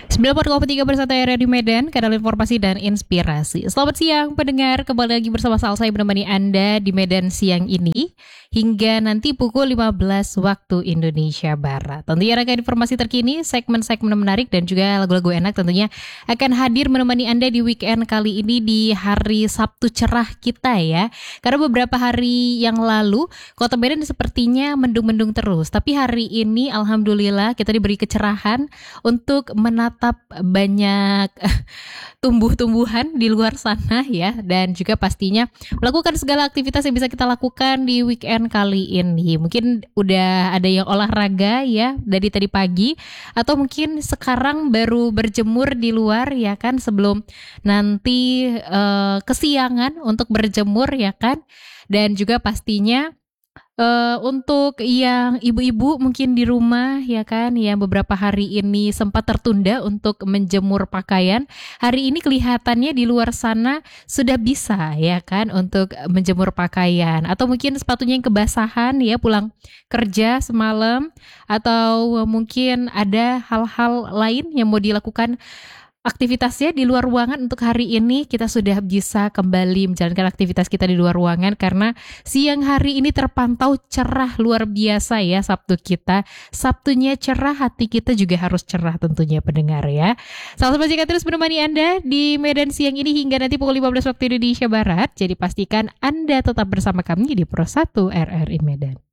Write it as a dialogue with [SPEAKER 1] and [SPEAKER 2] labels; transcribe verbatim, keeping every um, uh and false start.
[SPEAKER 1] sembilan puluh koma tiga Bersatu R R di Medan, kanal informasi dan inspirasi. Selamat siang pendengar, kembali lagi bersama saya menemani Anda di Medan siang ini hingga nanti pukul lima belas waktu Indonesia Barat. Tentunya rangkaian informasi terkini, segmen-segmen menarik dan juga lagu-lagu enak tentunya akan hadir menemani Anda di weekend kali ini di hari Sabtu cerah kita ya. Karena beberapa hari yang lalu Kota Medan sepertinya mendung-mendung terus, tapi hari ini alhamdulillah kita diberi kecerahan untuk menatap banyak tumbuh-tumbuhan di luar sana ya, dan juga pastinya melakukan segala aktivitas yang bisa kita lakukan di weekend kali ini. Mungkin udah ada yang olahraga ya dari tadi pagi, atau mungkin sekarang baru berjemur di luar ya kan, sebelum nanti uh, kesiangan untuk berjemur ya kan. Dan juga pastinya Uh, untuk yang ibu-ibu mungkin di rumah ya kan, yang beberapa hari ini sempat tertunda untuk menjemur pakaian, hari ini kelihatannya di luar sana sudah bisa ya kan untuk menjemur pakaian, atau mungkin sepatunya yang kebasahan ya pulang kerja semalam, atau mungkin ada hal-hal lain yang mau dilakukan aktivitasnya di luar ruangan. Untuk hari ini kita sudah bisa kembali menjalankan aktivitas kita di luar ruangan karena siang hari ini terpantau cerah luar biasa ya. Sabtu kita, Sabtunya cerah, hati kita juga harus cerah tentunya pendengar ya. Salam sejahtera terus menemani Anda di Medan siang ini hingga nanti pukul lima belas waktu Indonesia Barat. Jadi pastikan Anda tetap bersama kami di Pro satu R R I Medan.